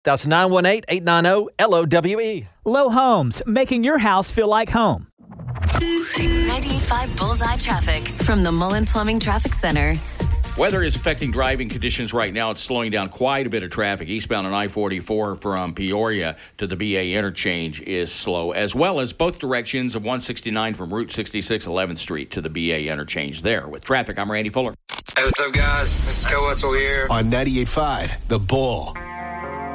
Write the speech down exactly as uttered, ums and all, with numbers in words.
That's nine one eight, eight nine zero, L O W E. Low Homes, making your house feel like home. ninety-eight point five Bullseye Traffic from the Mullen Plumbing Traffic Center. Weather is affecting driving conditions right now. It's slowing down quite a bit of traffic. Eastbound on I forty-four from Peoria to the B A interchange is slow, as well as both directions of one sixty-nine from Route sixty-six, eleventh Street to the B A interchange there. With traffic, I'm Randy Fuller. Hey, what's up, guys? This is Joe Wetzel here. On ninety-eight point five, The Bull.